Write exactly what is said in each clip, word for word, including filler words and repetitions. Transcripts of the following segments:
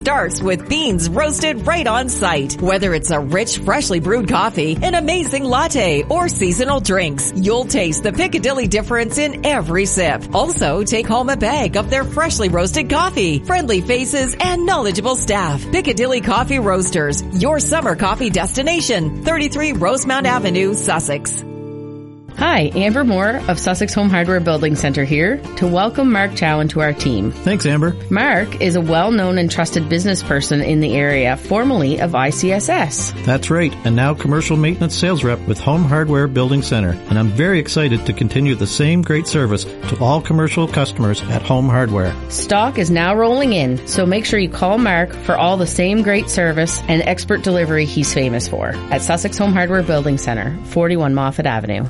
Starts with beans roasted right on site. Whether it's a rich, freshly brewed coffee, an amazing latte, or seasonal drinks, you'll taste the Piccadilly difference in every sip. Also, take home a bag of their freshly roasted coffee, friendly faces, and knowledgeable staff. Piccadilly Coffee Roasters, your summer coffee destination. thirty-three Rosemount Avenue, Sussex. Hi, Amber Moore of Sussex Home Hardware Building Centre here to welcome Mark Chowan to our team. Thanks, Amber. Mark is a well-known and trusted business person in the area, formerly of I C S S. That's right, and now commercial maintenance sales rep with Home Hardware Building Centre. And I'm very excited to continue the same great service to all commercial customers at Home Hardware. Stock is now rolling in, so make sure you call Mark for all the same great service and expert delivery he's famous for at Sussex Home Hardware Building Centre, forty-one Moffat Avenue.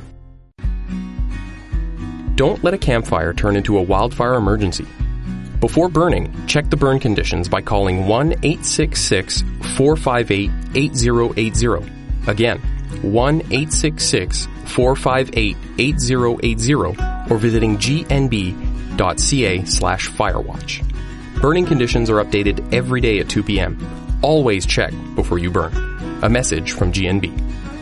Don't let a campfire turn into a wildfire emergency. Before burning, check the burn conditions by calling one eight six six, four five eight, eight zero eight zero. Again, one eight six six, four five eight, eight zero eight zero or visiting g n b dot c a slash firewatch. Burning conditions are updated every day at two p.m. Always check before you burn. A message from G N B.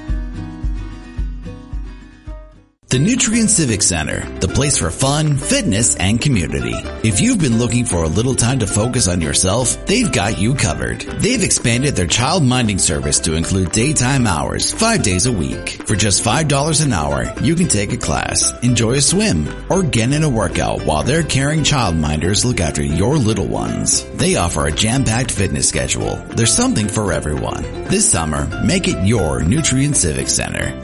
The Nutrien Civic Center, the place for fun, fitness, and community. If you've been looking for a little time to focus on yourself, they've got you covered. They've expanded their child minding service to include daytime hours, five days a week. For just five dollars an hour, you can take a class, enjoy a swim, or get in a workout while their caring childminders look after your little ones. They offer a jam-packed fitness schedule. There's something for everyone. This summer, make it your Nutrien Civic Center.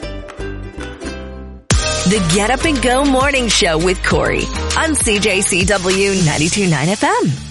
The Get Up and Go Morning Show with Corey on C J C W ninety-two point nine F M.